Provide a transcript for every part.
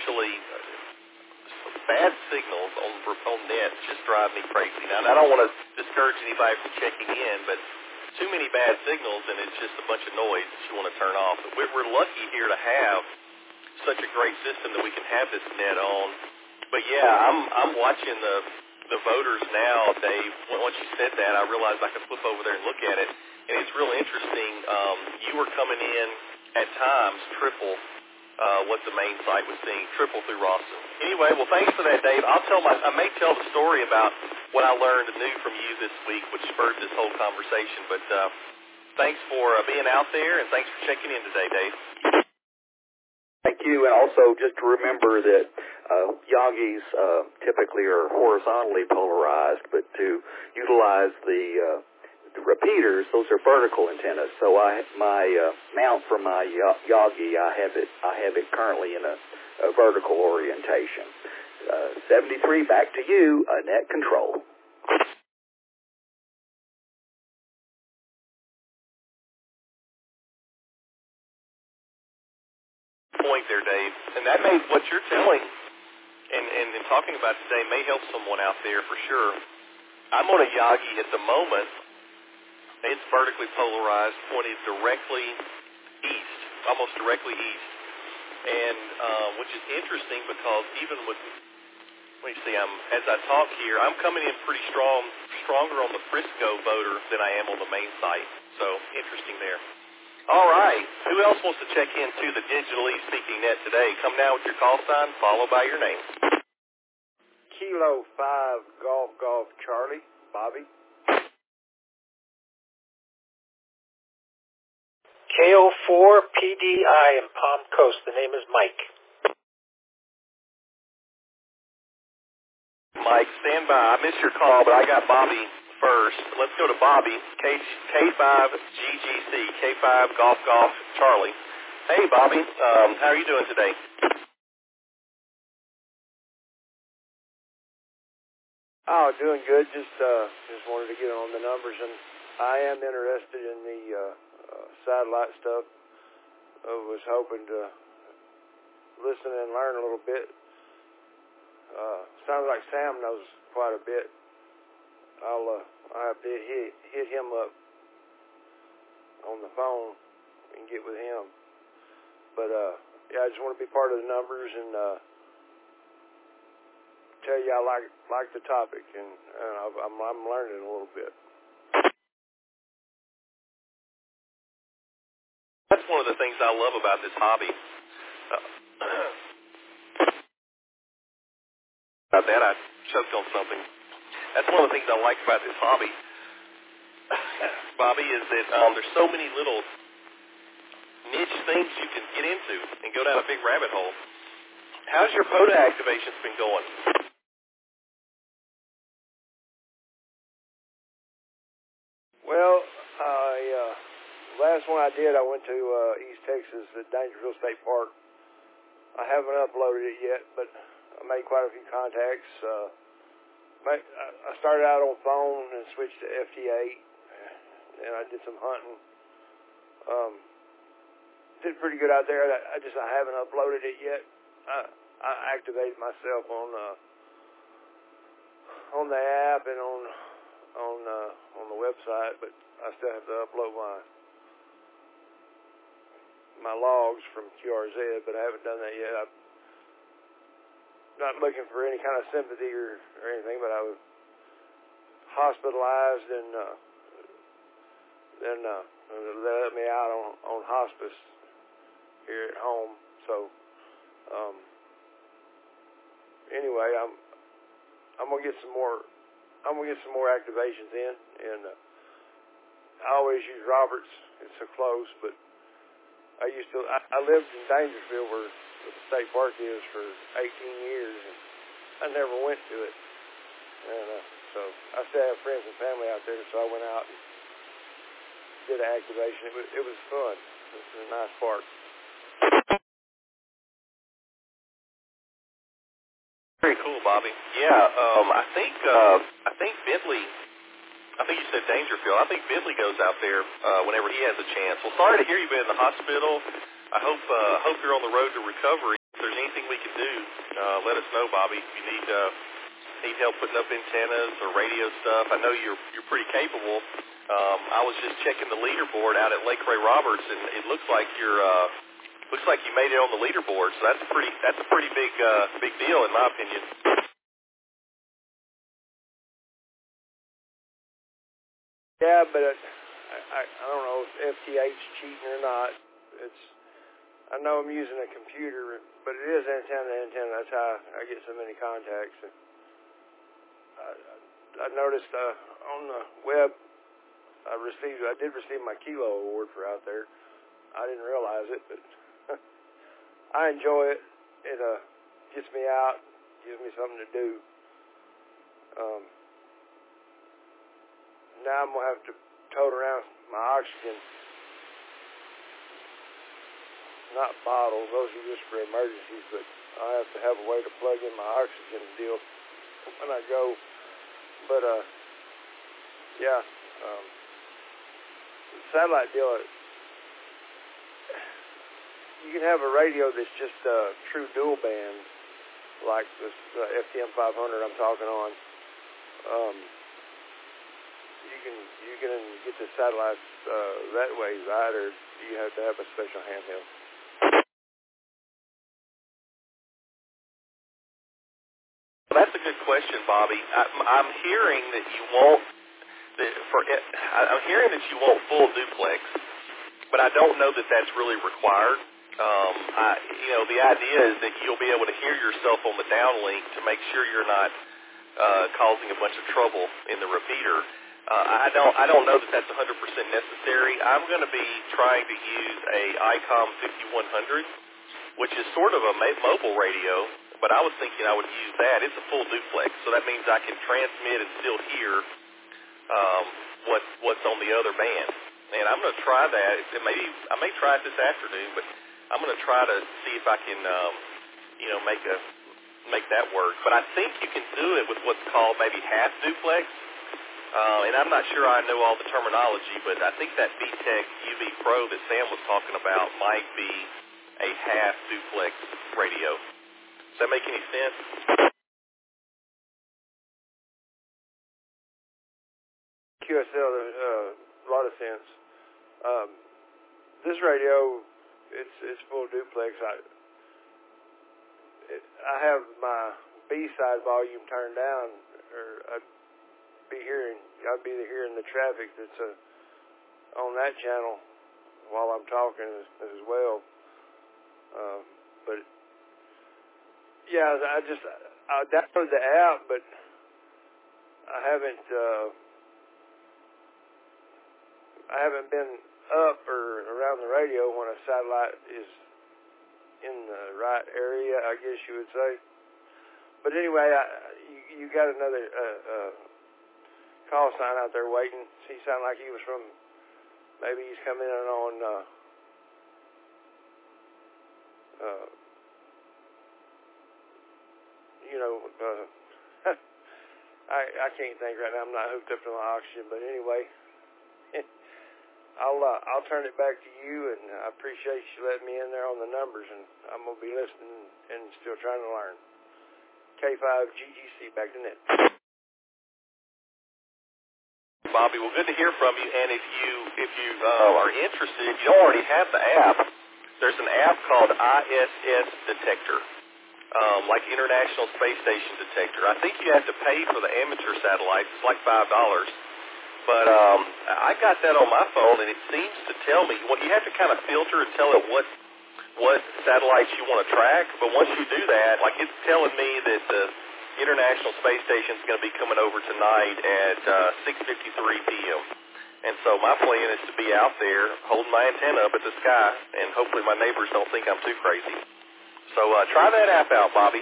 especially bad signals on net just drive me crazy. Now, I don't want to discourage anybody from checking in, but too many bad signals and it's just a bunch of noise that you want to turn off. But we're lucky here to have such a great system that we can have this net on. But yeah, I'm watching the voters now, Dave. Once you said that, I realized I could flip over there and look at it, and it's real interesting. You were coming in at times triple what the main site was seeing, triple through Rawson. Anyway, well, thanks for that, Dave. I may tell the story about what I learned new from you this week, which spurred this whole conversation. But thanks for being out there, and thanks for checking in today, Dave. Thank you, and also just to remember that Yagis typically are horizontally polarized, but to utilize the repeaters, those are vertical antennas. So my mount for my Yagi, I have it currently in a vertical orientation. 73, back to you, net control. Point there, Dave, and that may what you're telling and talking about today may help someone out there for sure. I'm on a Yagi at the moment. It's vertically polarized, pointed directly east, almost directly east, and which is interesting because even with, let me see, as I talk here, I'm coming in pretty stronger on the Frisco voter than I am on the main site. So interesting there. All right. Who else wants to check into the digitally speaking net today? Come now with your call sign, followed by your name. Kilo 5 Golf Charlie, Bobby. KO4 PDI in Palm Coast. The name is Mike. Mike, stand by. I missed your call, but I got Bobby first. Let's go to Bobby, K5GGC, K5 Golf Charlie. Hey, Bobby, how are you doing today? Oh, doing good. Just wanted to get on the numbers, and I am interested in the satellite stuff. I was hoping to listen and learn a little bit. Sounds like Sam knows quite a bit. I'll have to hit him up on the phone and get with him. But yeah, I just want to be part of the numbers and tell you I like the topic, and I'm learning a little bit. That's one of the things I love about this hobby. About that, I choked on something. That's one of the things I like about this hobby, Bobby, is that there's so many little niche things you can get into and go down a big rabbit hole. How's your POTA activations been going? Well, last one I did, I went to East Texas at Dangersville State Park. I haven't uploaded it yet, but I made quite a few contacts. I started out on phone and switched to FT8, and I did some hunting. Did pretty good out there. I haven't uploaded it yet. I activated myself on the app and on the website, but I still have to upload my logs from QRZ, but I haven't done that yet. I'm not looking for any kind of sympathy or anything, but I was hospitalized, and then they let me out on hospice here at home. So anyway, I'm gonna get some more. I'm gonna get some more activations in, and I always use Roberts. It's so close, but I lived in Dangersville where the state park is for 18 years, and I never went to it. And so I still have friends and family out there, so I went out and did an activation. It was fun. It was a nice park. Very cool, Bobby. Yeah, I think Bentley. I think you said Dangerfield. I think Bentley goes out there whenever he has a chance. Well, sorry to hear you've been in the hospital. I hope you're on the road to recovery. there's anything we can do, let us know, Bobby. If you need help putting up antennas or radio stuff, I know you're pretty capable. I was just checking the leaderboard out at Lake Ray Roberts, and it looks like you made it on the leaderboard. So that's a pretty big deal in my opinion. Yeah, but I don't know if FTH cheating or not. I know I'm using a computer, but it is antenna to antenna. That's how I get so many contacts. And I noticed on the web I did receive my Kilo Award for out there. I didn't realize it, but I enjoy it. It gets me out, gives me something to do. Now I'm going to have to tote around my oxygen. Not bottles, those are just for emergencies, but I have to have a way to plug in my oxygen deal when I go. But, yeah, the satellite deal, you can have a radio that's just true dual band, like this FTM 500 I'm talking on. You can get the satellites that way, right, or do you have to have a special handheld? Well, that's a good question, Bobby. I'm hearing that you won't. I'm hearing that you want full duplex, but I don't know that that's really required. The idea is that you'll be able to hear yourself on the downlink to make sure you're not causing a bunch of trouble in the repeater. I don't know that that's 100% necessary. I'm going to be trying to use a ICOM 5100, which is sort of a mobile radio, but I was thinking I would use that. It's a full duplex, so that means I can transmit and still hear what's on the other band. And I'm going to try that. I may try it this afternoon, but I'm going to try to see if I can, make that work. But I think you can do it with what's called maybe half duplex. And I'm not sure I know all the terminology, but I think that VTech UV Pro that Sam was talking about might be a half duplex radio. Does that make any sense? QSL, a lot of sense. This radio, it's full duplex. I have my B-side volume turned down, or I'd be hearing the traffic that's on that channel while I'm talking as well. But yeah, I downloaded the app, but I haven't been up or around the radio when a satellite is in the right area, I guess you would say. But anyway, you got another call sign out there waiting. He sounded like he was from, maybe he's coming in on I can't think right now. I'm not hooked up to my oxygen, but anyway, I'll turn it back to you, and I appreciate you letting me in there on the numbers, and I'm gonna be listening and still trying to learn. K5GGC, back to net. Bobby, well, good to hear from you. And if you are interested, if you don't already have the app, there's an app called ISS Detector, like International Space Station Detector. I think you have to pay for the amateur satellites. It's like $5. But I got that on my phone, and it seems to tell me you have to kind of filter and tell it what satellites you want to track. But once you do that, like it's telling me that the International Space Station is going to be coming over tonight at 6:53 p.m. And so my plan is to be out there holding my antenna up at the sky, and hopefully my neighbors don't think I'm too crazy. So try that app out, Bobby.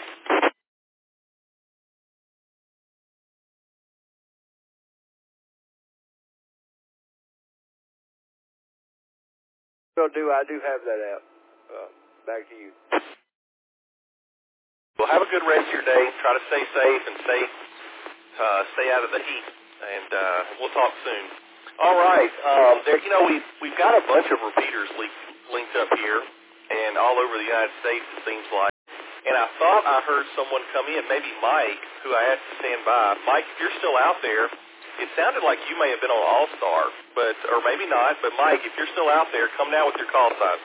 I do have that app. Back to you. Well, have a good rest of your day. Try to stay safe and stay out of the heat. And we'll talk soon. All right. We've got a bunch of repeaters linked up here, and all over the United States, it seems like. and I thought I heard someone come in, maybe Mike, who I asked to stand by. Mike, if you're still out there, it sounded like you may have been on All-Star, or maybe not. But Mike, if you're still out there, come now with your call sign.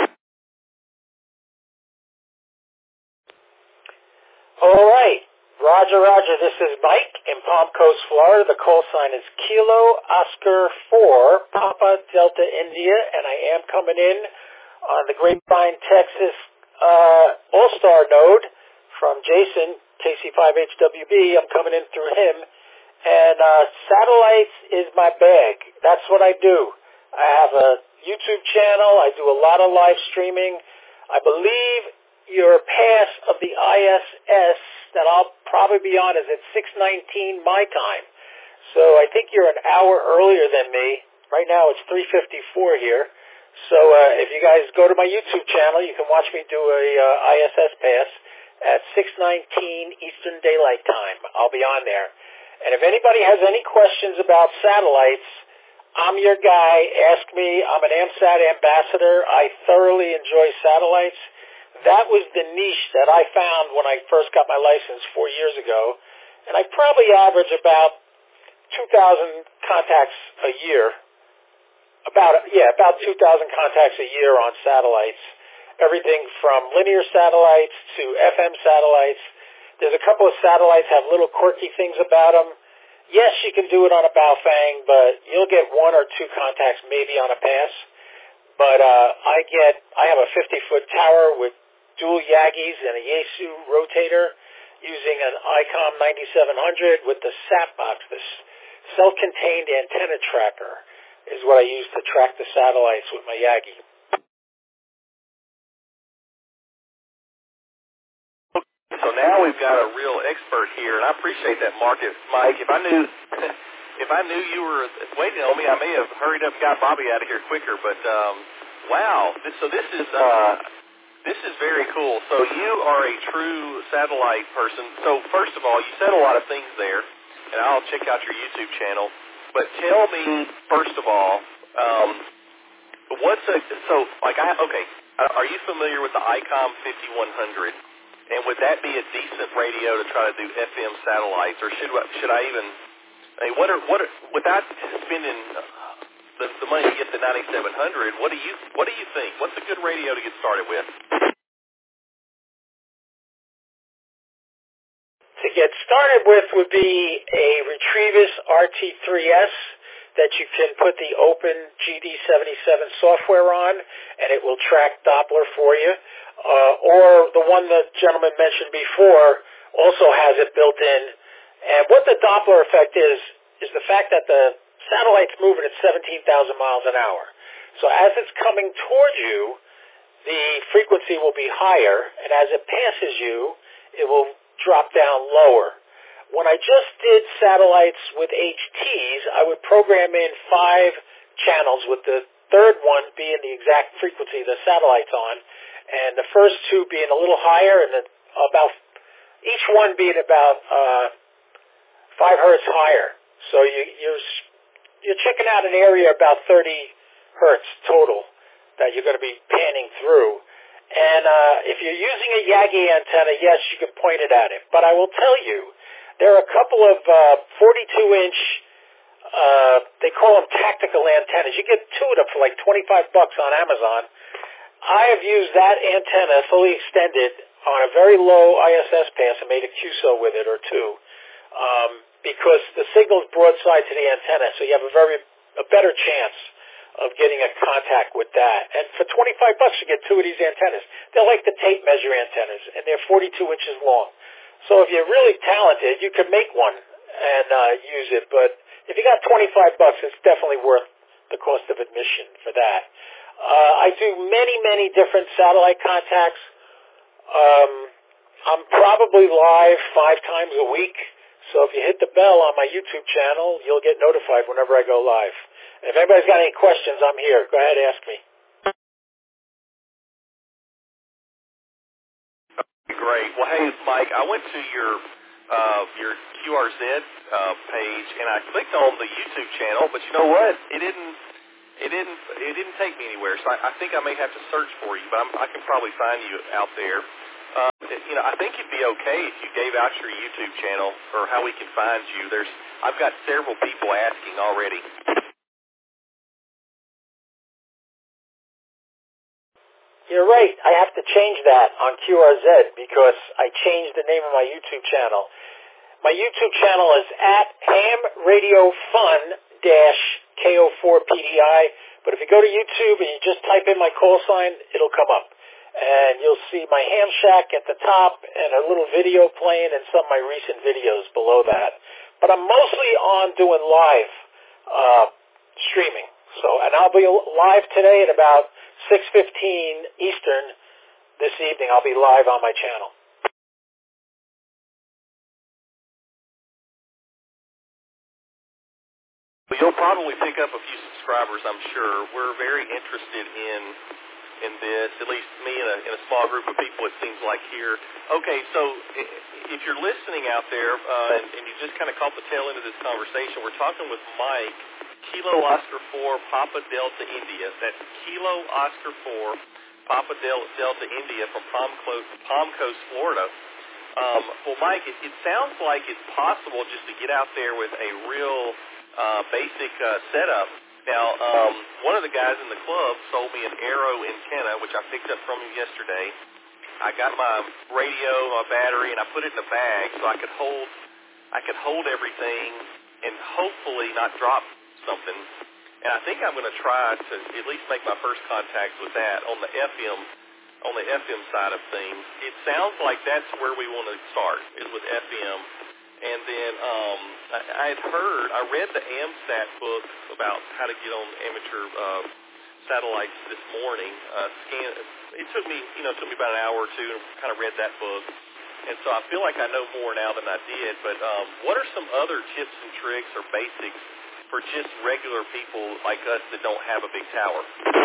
All right. Roger. This is Mike in Palm Coast, Florida. The call sign is Kilo Oscar 4, Papa Delta India, and I am coming in on the Grapevine, Texas All-Star node from Jason, KC5HWB. I'm coming in through him. And satellites is my bag. That's what I do. I have a YouTube channel. I do a lot of live streaming. I believe your pass of the ISS that I'll probably be on is at 6:19 my time. So I think you're an hour earlier than me. Right now it's 3:54 here. So if you guys go to my YouTube channel, you can watch me do a ISS pass at 6:19 Eastern Daylight Time. I'll be on there. And if anybody has any questions about satellites, I'm your guy. Ask me. I'm an AMSAT ambassador. I thoroughly enjoy satellites. That was the niche that I found when I first got my license 4 years ago. And I probably average about 2,000 contacts a year. About 2,000 contacts a year on satellites. Everything from linear satellites to FM satellites. There's a couple of satellites have little quirky things about them. Yes, you can do it on a Baofeng, but you'll get 1 or 2 contacts maybe on a pass. But I have a 50-foot tower with dual Yagis and a Yaesu rotator using an ICOM 9700 with the SAT box, this self-contained antenna tracker is what I use to track the satellites with my Yagi. So now we've got a real expert here, and I appreciate that, Marcus. Mike, if I knew you were waiting on me, I may have hurried up and got Bobby out of here quicker. But wow, this is very cool. So you are a true satellite person. So first of all, you said a lot of things there, and I'll check out your YouTube channel. But tell me first of all, are you familiar with the ICOM 5100? And would that be a decent radio to try to do FM satellites, or should I even? I mean, without spending the money to get the 9700? What do you think? What's a good radio to get started with? To get started with would be a Retrievus RT3S that you can put the open GD77 software on, and it will track Doppler for you. Or the one the gentleman mentioned before also has it built in. And what the Doppler effect is the fact that the satellite's moving at 17,000 miles an hour. So as it's coming towards you, the frequency will be higher, and as it passes you, it will drop down lower. When I just did satellites with HTs, I would program in 5 channels, with the third one being the exact frequency the satellite's on, and the first 2 being a little higher, and each one being about 5 hertz higher. So you're checking out an area about 30 hertz total that you're going to be panning through. And if you're using a Yagi antenna, yes, you can point it at it. But I will tell you, there are a couple of 42-inch, they call them tactical antennas. You get 2 of them for like $25 on Amazon. I have used that antenna fully extended on a very low ISS pass and made a QSO with it or 2, because the signal's broadside to the antenna, so you have a better chance of getting a contact with that. And for $25, you get 2 of these antennas. They're like the tape measure antennas, and they're 42 inches long. So if you're really talented, you could make one and use it. But if you got $25, it's definitely worth the cost of admission for that. I do many different satellite contacts. I'm probably live 5 times a week. So if you hit the bell on my YouTube channel, you'll get notified whenever I go live. And if anybody's got any questions, I'm here. Go ahead, ask me. Great. Well, hey, Mike, I went to your QRZ page and I clicked on the YouTube channel, but you know what? It didn't take me anywhere. So I think I may have to search for you, but I can probably find you out there. I think it'd be okay if you gave out your YouTube channel or how we can find you. I've got several people asking already. You're right. I have to change that on QRZ because I changed the name of my YouTube channel. My YouTube channel is at hamradiofun-KO4PDI. But if you go to YouTube and you just type in my call sign, it'll come up. And you'll see my ham shack at the top and a little video playing and some of my recent videos below that. But I'm mostly on doing live streaming. And I'll be live today at about 6:15 Eastern this evening. I'll be live on my channel. You'll probably pick up a few subscribers, I'm sure. We're very interested in this, at least me and a small group of people, it seems like here. Okay, so if you're listening out there and you just kind of caught the tail end of this conversation, we're talking with Mike, Kilo Oscar 4, Papa Delta India. That's Kilo Oscar 4, Papa Delta India from Palm Coast, Florida. Well, Mike, it sounds like it's possible just to get out there with a real basic setup. Now, one of the guys in the club sold me an Arrow antenna, which I picked up from him yesterday. I got my radio, my battery, and I put it in a bag so I could hold everything and hopefully not drop something. And I think I'm going to try to at least make my first contact with that on the FM side of things. It sounds like that's where we want to start, is with FM. And then I read the AMSAT book about how to get on amateur satellites this morning. It took me about an hour or two and kind of read that book. And so I feel like I know more now than I did. But what are some other tips and tricks or basics for just regular people like us that don't have a big tower?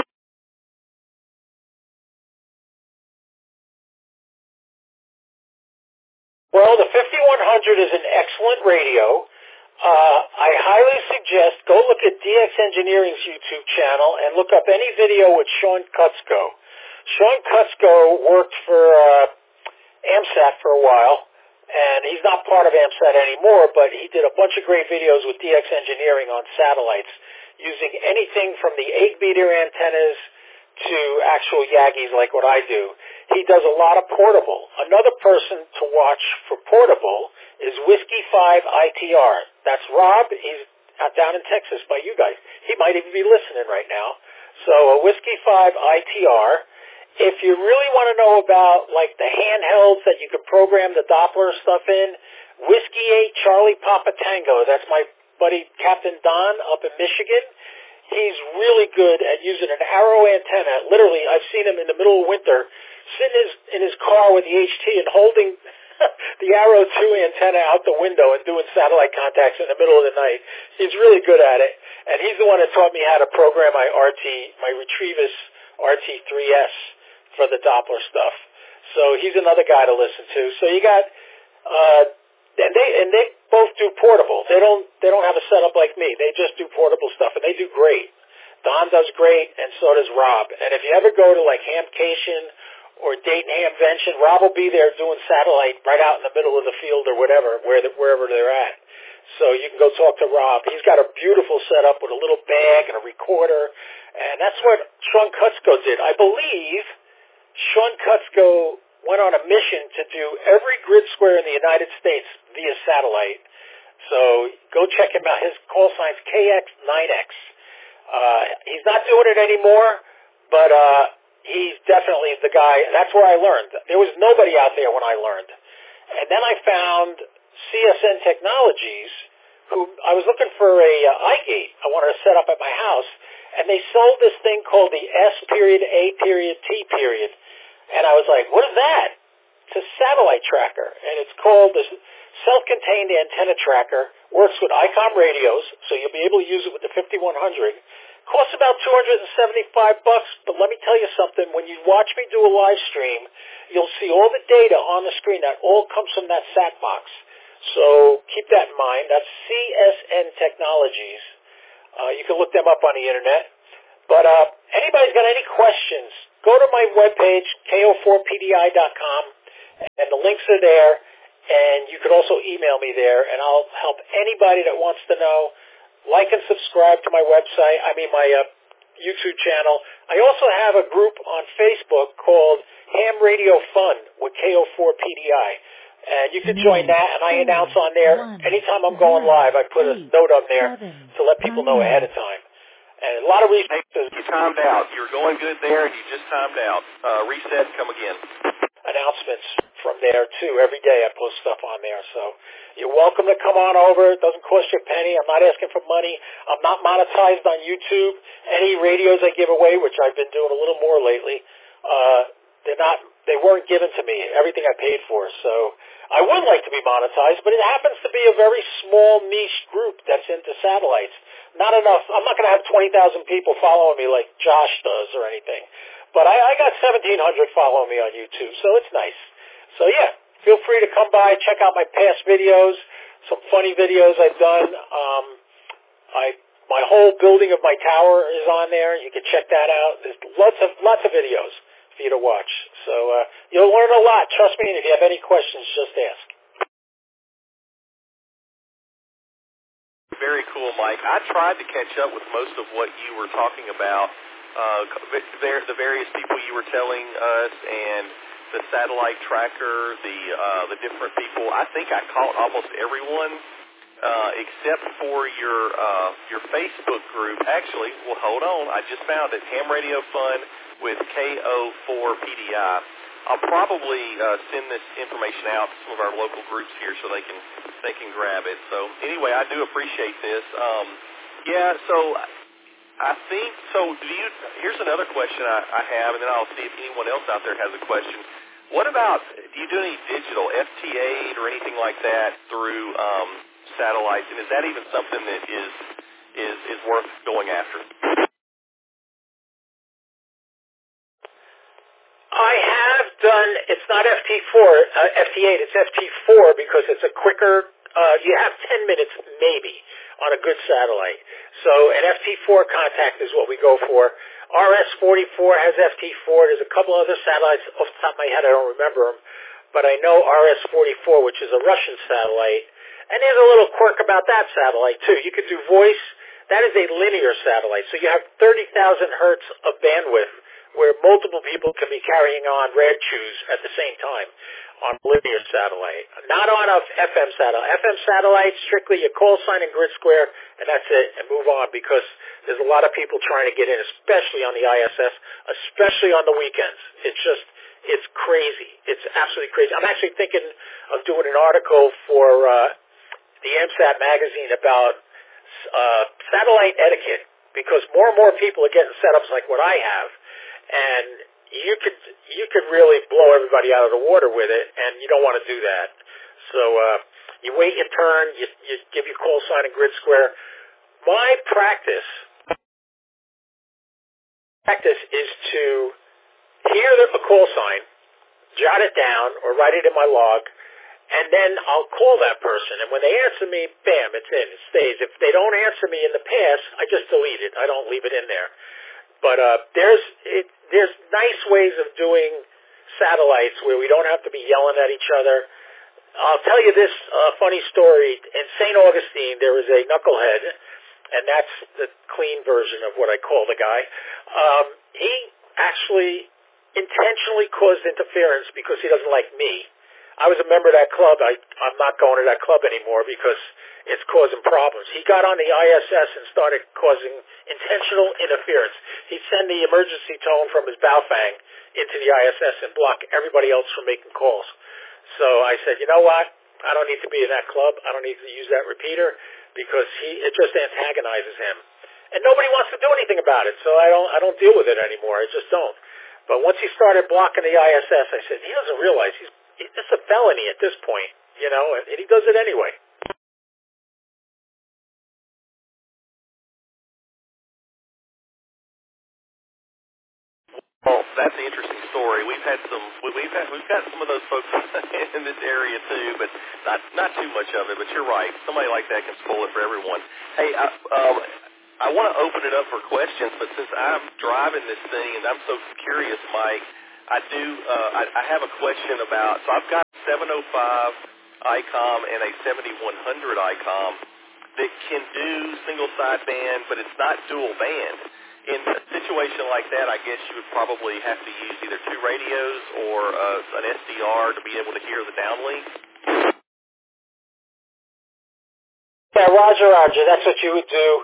Well, the 5100 is an excellent radio. I highly suggest go look at DX Engineering's YouTube channel and look up any video with Sean Kutzko. Sean Kutzko worked for AMSAT for a while, and he's not part of AMSAT anymore, but he did a bunch of great videos with DX Engineering on satellites using anything from the 8-meter antennas to actual Yagis like what I do. He does a lot of portable. Another person to watch for portable is Whiskey 5 ITR. That's Rob. He's down in Texas by you guys. He might even be listening right now. So a Whiskey 5 ITR. If you really want to know about like the handhelds that you can program the Doppler stuff in, Whiskey 8 Charlie Papa Tango. That's my buddy Captain Don up in Michigan. He's really good at using an Arrow antenna. Literally, I've seen him in the middle of winter sitting in his car with the HT and holding the Arrow 2 antenna out the window and doing satellite contacts in the middle of the night. He's really good at it. And he's the one that taught me how to program my Retrievus RT3S for the Doppler stuff. So he's another guy to listen to. So you got, and they both do portable. They don't have a setup like me. They just do portable stuff, and they do great. Don does great, and so does Rob. And if you ever go to like Hamcation or Dayton Hamvention, Rob will be there doing satellite right out in the middle of the field or whatever, wherever they're at. So you can go talk to Rob. He's got a beautiful setup with a little bag and a recorder, and that's what Sean Kutzko did. I believe Sean Kutzko went on a mission to do every grid square in the United States via satellite. So go check him out. His call sign's KX9X. He's not doing it anymore, but he's definitely the guy. That's where I learned. There was nobody out there when I learned. And then I found CSN Technologies, who I was looking for a iGate I wanted to set up at my house, and they sold this thing called the S.A.T. And I was like, what is that? It's a satellite tracker, and it's called the self-contained antenna tracker. Works with ICOM radios, so you'll be able to use it with the 5100. Costs about $275, but let me tell you something. When you watch me do a live stream, you'll see all the data on the screen. That all comes from that SAT box. So keep that in mind. That's CSN Technologies. You can look them up on the internet. But anybody's got any questions, go to my webpage, ko4pdi.com, And the links are there, and you can also email me there, and I'll help anybody that wants to know. Like and subscribe to my website, my YouTube channel. I also have a group on Facebook called Ham Radio Fun with KO4PDI. And you can join that, and I announce on there anytime I'm going live. I put a note on there to let people know ahead of time. And a lot of resources. You timed out. You were going good there, and you just timed out. Reset, come again. Announcements from there, too. Every day I post stuff on there. So you're welcome to come on over. It doesn't cost you a penny. I'm not asking for money. I'm not monetized on YouTube. Any radios I give away, which I've been doing a little more lately, they weren't given to me. Everything I paid for. So I would like to be monetized, but it happens to be a very small niche group that's into satellites. Not enough. I'm not going to have 20,000 people following me like Josh does or anything. But I got 1,700 following me on YouTube, so it's nice. So yeah, feel free to come by, check out my past videos, some funny videos I've done. My whole building of my tower is on there. You can check that out. There's lots of videos for you to watch. So you'll learn a lot. Trust me, and if you have any questions, just ask. Very cool, Mike. I tried to catch up with most of what you were talking about, the various people you were telling us, and the satellite tracker, the different people. I think I caught almost everyone except for your Facebook group. Actually, well, hold on. I just found it, Ham Radio Fun with KO4PDI. I'll probably send this information out to some of our local groups here so they can grab it. So anyway, I do appreciate this. So I think so. Here's another question I have, and then I'll see if anyone else out there has a question. What about, do you do any digital FT8 or anything like that through satellites? And is that even something that is worth going after? I have done, it's not FT8, it's FT4 because it's a quicker, you have 10 minutes maybe on a good satellite. So an FT4 contact is what we go for. RS-44 has FT4. There's a couple other satellites off the top of my head, I don't remember them, but I know RS-44, which is a Russian satellite. And there's a little quirk about that satellite too. You could do voice. That is a linear satellite. So you have 30,000 hertz of bandwidth where multiple people can be carrying on rad chews at the same time on a linear satellite. Not on a FM satellite. FM satellite, strictly you call sign and grid square, and that's it, and move on, because there's a lot of people trying to get in, especially on the ISS, especially on the weekends. It's crazy. It's absolutely crazy. I'm actually thinking of doing an article for the AMSAT magazine about satellite etiquette, because more and more people are getting setups like what I have, and you could really blow everybody out of the water with it, and you don't want to do that. So you wait your turn, you give your call sign and grid square. My practice is to hear the call sign, jot it down, or write it in my log, and then I'll call that person. And when they answer me, bam, it's in, it stays. If they don't answer me in the past, I just delete it. I don't leave it in there. But there's nice ways of doing satellites where we don't have to be yelling at each other. I'll tell you this funny story. In St. Augustine, there was a knucklehead, and that's the clean version of what I call the guy. He actually intentionally caused interference because he doesn't like me. I was a member of that club. I'm not going to that club anymore because it's causing problems. He got on the ISS and started causing intentional interference. He'd send the emergency tone from his Baofeng into the ISS and block everybody else from making calls. So I said, you know what? I don't need to be in that club. I don't need to use that repeater because it just antagonizes him. And nobody wants to do anything about it, so I don't deal with it anymore. I just don't. But once he started blocking the ISS, I said, he doesn't realize it's a felony at this point, and he does it anyway. Well, that's an interesting story. We've got some of those folks in this area too, but not too much of it. But you're right. Somebody like that can spoil it for everyone. Hey, I want to open it up for questions, but since I'm driving this thing and I'm so curious, Mike, I do. I have a question about. So I've got a 705 ICOM and a 7100 ICOM that can do single sideband, but it's not dual band. In a situation like that, I guess you would probably have to use either two radios or an SDR to be able to hear the downlink. Yeah, Roger. That's what you would do.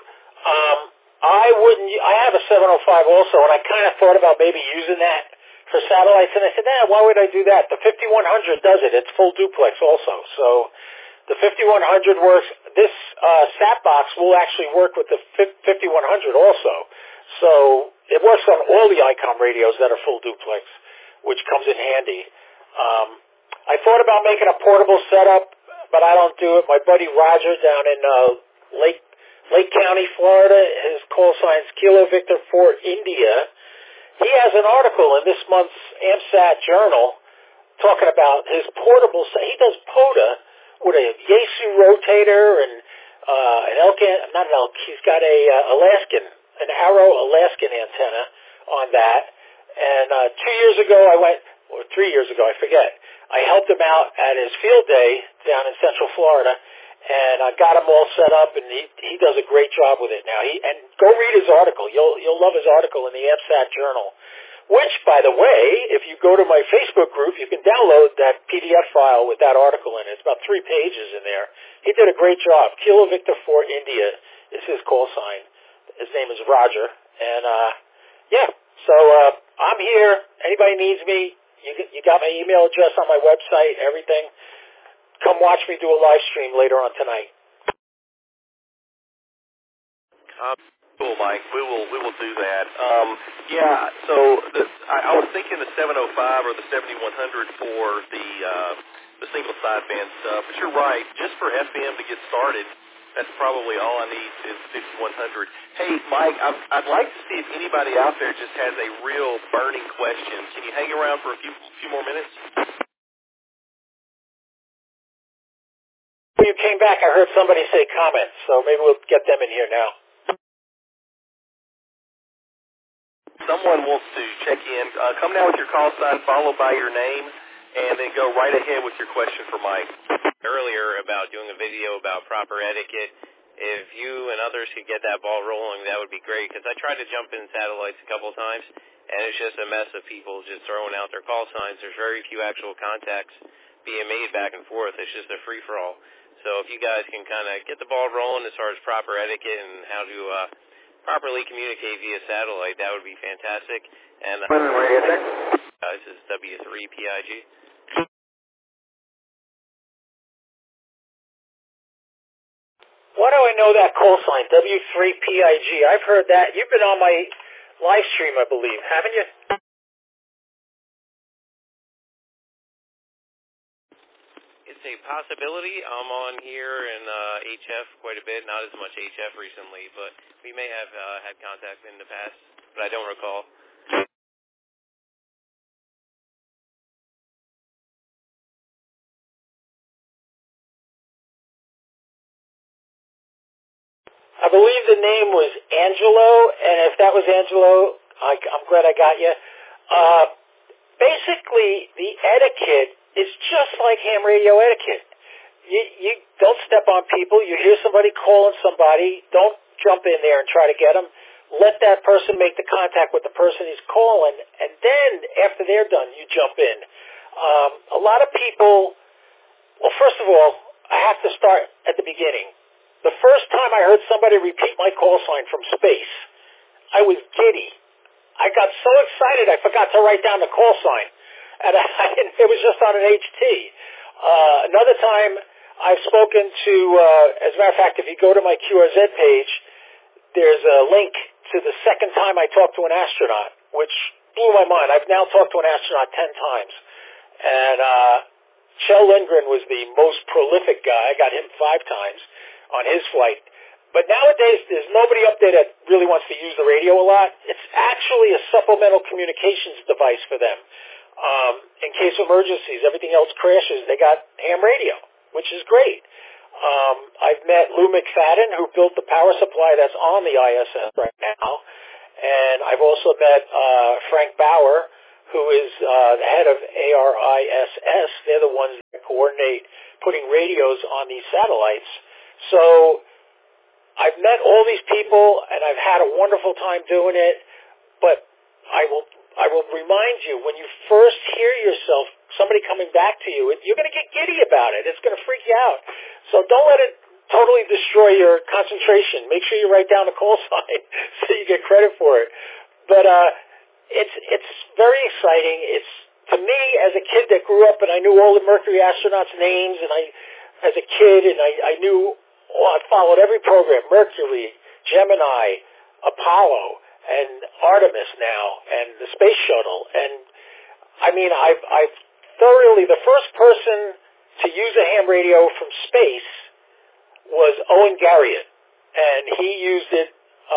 I have a 705 also, and I kind of thought about maybe using that for satellites, and I said, why would I do that? The 5100 does it. It's full duplex also. So the 5100 works. This SAT box will actually work with the 5100 also. So it works on all the ICOM radios that are full duplex, which comes in handy. I thought about making a portable setup, but I don't do it. My buddy Roger down in Lake County, Florida, his call sign's Kilo Victor 4 India. He has an article in this month's AMSAT journal talking about his portable. He does POTA with a Yaesu rotator and an Elkin, not an Elk. He's got an Arrow Alaskan antenna on that. And 2 years ago, or 3 years ago, I forget. I helped him out at his field day down in Central Florida, and I got him all set up, and he does a great job with it now. And go read his article. You'll love his article in the AMSAT journal, which, by the way, if you go to my Facebook group, you can download that PDF file with that article in it. It's about 3 pages in there. He did a great job. Kilo Victor 4 India is his call sign. His name is Roger, and so I'm here. Anybody needs me, you got my email address on my website, everything. Come watch me do a live stream later on tonight. Cool, Mike. We will do that. So I was thinking the 705 or the 7100 for the single sideband stuff, but you're right. Just for FM to get started, that's probably all I need is 5100. Hey, Mike, I'd like to see if anybody out there just has a real burning question. Can you hang around for a few more minutes? When you came back, I heard somebody say comments, so maybe we'll get them in here now. Someone wants to check in. Come now with your call sign, followed by your name, and then go right ahead with your question for Mike. Earlier about doing a video about proper etiquette. If you and others could get that ball rolling, that would be great, because I tried to jump in satellites a couple of times, and it's just a mess of people just throwing out their call signs. There's very few actual contacts being made back and forth. It's just a free-for-all. So if you guys can kind of get the ball rolling as far as proper etiquette and how to properly communicate via satellite, that would be fantastic. And this is W3PIG. Why do I know that call sign, W3PIG? I've heard that. You've been on my live stream, I believe, haven't you? It's a possibility. I'm on here in HF quite a bit, not as much HF recently, but we may have had contact in the past, but I don't recall. I believe the name was Angelo, and if that was Angelo, I'm glad I got you. Basically, the etiquette is just like ham radio etiquette. You don't step on people. You hear somebody calling somebody, don't jump in there and try to get them. Let that person make the contact with the person he's calling, and then after they're done, you jump in. A lot of people, well, first of all, I have to start at the beginning. The first time I heard somebody repeat my call sign from space, I was giddy. I got so excited I forgot to write down the call sign, and it was just on an HT. Another time I've spoken to, as a matter of fact, if you go to my QRZ page, there's a link to the second time I talked to an astronaut, which blew my mind. I've now talked to an astronaut 10 times. And Kjell Lindgren was the most prolific guy. I got him 5 times on his flight. But nowadays, there's nobody up there that really wants to use the radio a lot. It's actually a supplemental communications device for them. In case of emergencies, everything else crashes, they got ham radio, which is great. I've met Lou McFadden, who built the power supply that's on the ISS right now. And I've also met Frank Bauer, who is the head of ARISS. They're the ones that coordinate putting radios on these satellites. So I've met all these people, and I've had a wonderful time doing it, but I will remind you, when you first hear yourself, somebody coming back to you, you're going to get giddy about it. It's going to freak you out. So don't let it totally destroy your concentration. Make sure you write down the call sign so you get credit for it. But it's very exciting. It's, to me, as a kid that grew up and I knew all the Mercury astronauts' names, and as a kid, and I knew, I followed every program, Mercury, Gemini, Apollo, and Artemis now, and the Space Shuttle. And, I mean, I've thoroughly, the first person to use a ham radio from space was Owen Garriott, and he used it,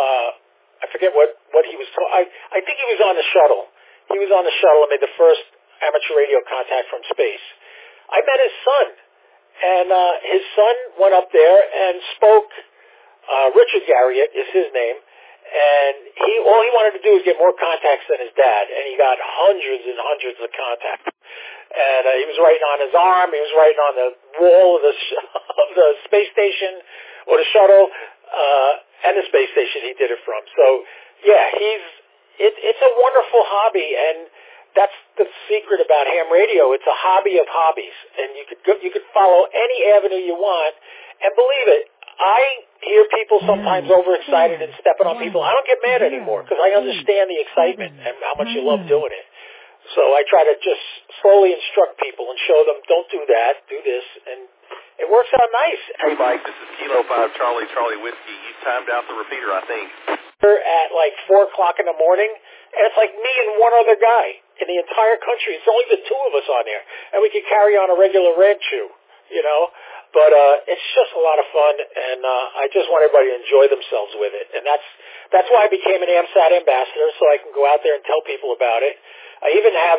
I forget what he was, I think he was on the shuttle. He was on the shuttle and made the first amateur radio contact from space. I met his son, and his son went up there and spoke. Richard Garriott is his name, and all he wanted to do was get more contacts than his dad, and he got hundreds and hundreds of contacts. And he was writing on his arm, he was writing on the wall of the space station or the shuttle, and the space station he did it from. So yeah, it's a wonderful hobby, and that's the secret about ham radio. It's a hobby of hobbies, and you could follow any avenue you want. And believe it, I hear people sometimes overexcited and stepping on people. I don't get mad anymore because I understand the excitement and how much you love doing it. So I try to just slowly instruct people and show them, don't do that, do this, and it works out nice. Hey, Mike, this is Kilo 5 Charlie Whiskey. You timed out the repeater, I think. At like 4 o'clock in the morning, and it's like me and one other guy in the entire country. It's only the two of us on there, and we could carry on a regular rant chew, you know. But it's just a lot of fun, and I just want everybody to enjoy themselves with it. And that's why I became an AMSAT ambassador, so I can go out there and tell people about it. I even have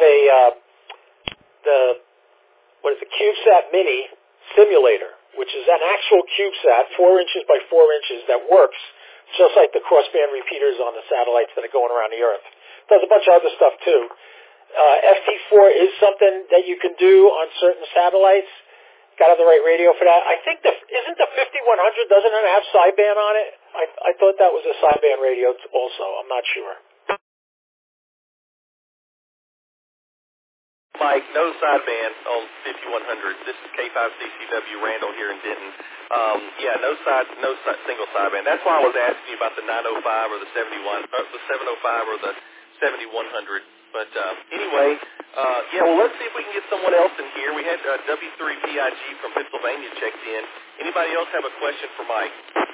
the CubeSat Mini simulator, which is an actual CubeSat, 4 inches by 4 inches, that works just like the crossband repeaters on the satellites that are going around the Earth. Does a bunch of other stuff too. FT4 is something that you can do on certain satellites. Got to have the right radio for that. I think isn't the 5100, doesn't it have sideband on it? I thought that was a sideband radio also. I'm not sure. Mike, no sideband on 5100. This is K5CCW Randall here in Denton. No single sideband. That's why I was asking you about the 905 or the 705 or the 7100. But anyway, let's see if we can get someone else in here. We had W3PIG from Pennsylvania checked in. Anybody else have a question for Mike?